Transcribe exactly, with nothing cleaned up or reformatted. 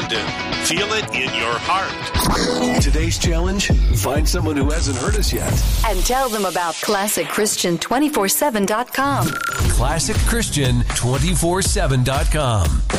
and uh, feel it in your heart. Today's challenge, find someone who hasn't heard us yet. And tell them about Classic Christian two four seven dot com. Classic Christian two four seven dot com.